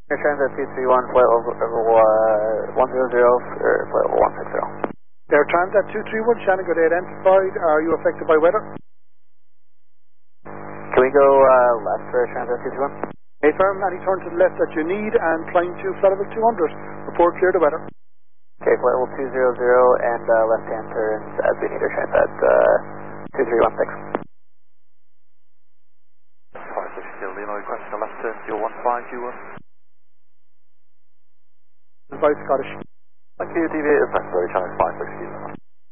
Transit 231, flight level 100, flight level 160. Air Transat 231, Shannon, good day identified. Are you affected by weather? Can we go left for Transit 231? A firm, any turn to the left that you need, and flying to flight level 200. Report clear to weather. Okay, flight level 200 and left-hand turns as we need our Transat 2316. 560 Illinois, request a left turn 015, you Advice Scottish. Thank you, deviate is necessary, channel 560.